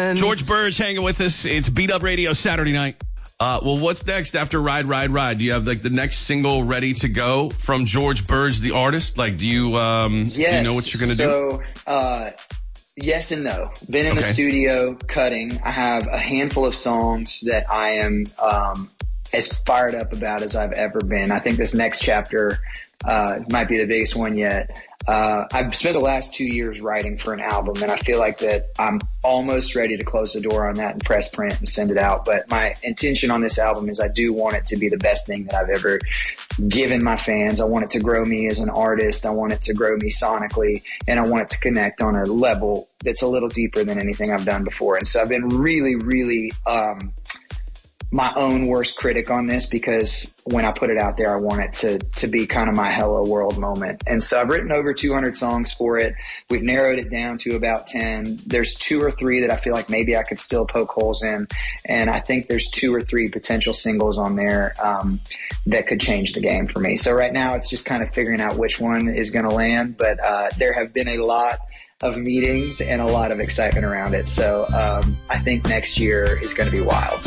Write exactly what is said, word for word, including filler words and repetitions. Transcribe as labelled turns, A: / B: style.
A: friends.
B: George Burge hanging with us. It's Beat Up Radio Saturday night. Uh, well, what's next after Ride, Ride, Ride? Do you have like the next single ready to go from George Burge, the artist? Like, do you, um,
A: yes.
B: do you know what you're going to
A: so,
B: do?
A: So, uh, yes and no. Been in
B: okay.
A: the studio cutting. I have a handful of songs that I am um, as fired up about as I've ever been. I think this next chapter uh, might be the biggest one yet. Uh, I've spent the last two years writing for an album, and I feel like that I'm almost ready to close the door on that and press print and send it out. But my intention on this album is I do want it to be the best thing that I've ever given my fans. I want it to grow me as an artist. I want it to grow me sonically, and I want it to connect on a level that's a little deeper than anything I've done before. And so I've been really, really um, my own worst critic on this, because when I put it out there, I want it to to be kind of my hello world moment. And so I've written over two hundred songs for it. We've narrowed it down to about ten. There's two or three that I feel like maybe I could still poke holes in. And I think there's two or three potential singles on there um, that could change the game for me. So right now it's just kind of figuring out which one is going to land. But uh, there have been a lot of meetings and a lot of excitement around it. So um, I think next year is going to be wild.